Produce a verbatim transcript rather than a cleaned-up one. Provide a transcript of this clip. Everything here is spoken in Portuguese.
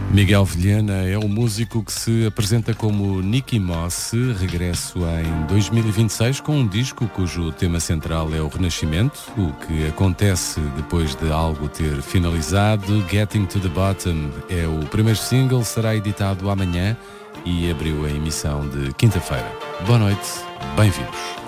Miguel Vilhena é um músico que se apresenta como Nicky Moss, regresso em dois mil e vinte e seis com um disco cujo tema central é o renascimento, o que acontece depois de algo ter finalizado. Getting to the Bottom é o primeiro single, será editado amanhã e abriu a emissão de quinta-feira. Boa noite, bem-vindos.